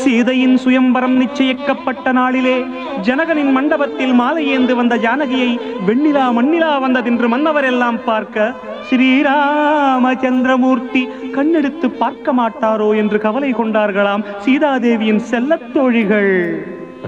சீதையின் சுயம்பரம் நிச்சயிக்கப்பட்ட நாளிலே ஜனகனின் மண்டபத்தில் மாலை ஏந்து வந்த ஜானகியை வெண்ணிலா மண்ணிலா வந்ததென்று மன்னவர் எல்லாம் பார்க்க ஸ்ரீராமச்சந்திரமூர்த்தி கண்ணெடுத்து பார்க்க மாட்டாரோ என்று கவலை கொண்டார்களாம் சீதாதேவியின் செல்லத் தோழிகள்.